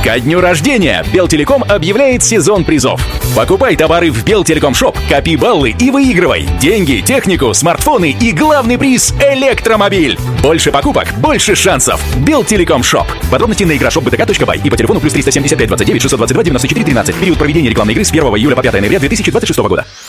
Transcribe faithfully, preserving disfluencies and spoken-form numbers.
Ко дню рождения Белтелеком объявляет сезон призов. Покупай товары в Белтелеком Шоп, копи баллы и выигрывай деньги, технику, смартфоны и главный приз — электромобиль. Больше покупок, больше шансов. Белтелеком Шоп. Подробности на игра шоп бэ тэ ка точка бай и по телефону плюс триста семьдесят пять двадцать девять шестьсот двадцать два девяносто четыре тринадцать. Период проведения рекламной игры с первого июля по пятое ноября две тысячи двадцать шестого года.